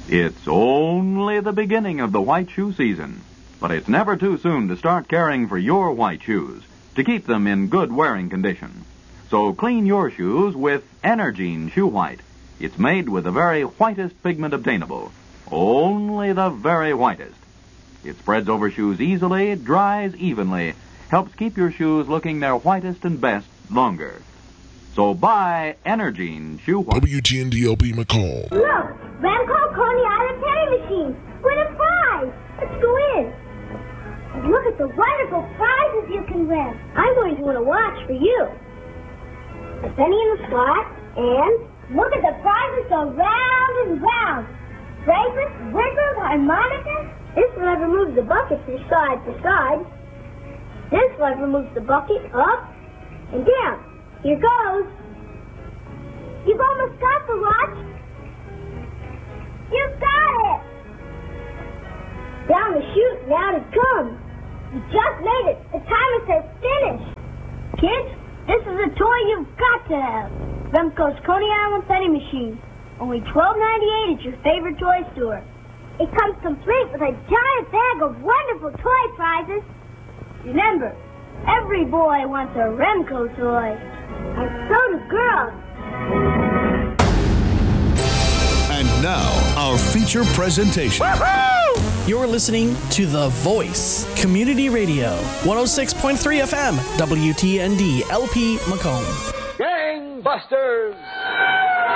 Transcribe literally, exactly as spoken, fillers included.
It's only the beginning of the white shoe season, but it's never too soon to start caring for your white shoes to keep them in good wearing condition. So clean your shoes with Energine Shoe White. It's made with the very whitest pigment obtainable, only the very whitest. It spreads over shoes easily, dries evenly, helps keep your shoes looking their whitest and best longer. So buy Energine Shoe White. W T N D L P McCall. Look, Remco Coney Island penny machine with a prize. Let's go in. And look at the wonderful prizes you can win. I'm going to win a watch for you. A penny in the slot, and look at the prizes go round and round. Bracelets, whistles, harmonicas. This lever moves the bucket from side to side. This lever moves the bucket up and down. Here goes. You've almost got the watch. You've got it. Down the chute, now it comes. You just made it. The timer says finish. Kids, this is a toy you've got to have. Remco's Coney Island penny machine. Only twelve ninety-eight at your favorite toy store. It comes complete with a giant bag of wonderful toy prizes. Remember, every boy wants a Remco toy. And so do girls. And now, our feature presentation. Woo-hoo! You're listening to The Voice, Community Radio, one oh six point three F M, W T N D L P Macomb. Gangbusters!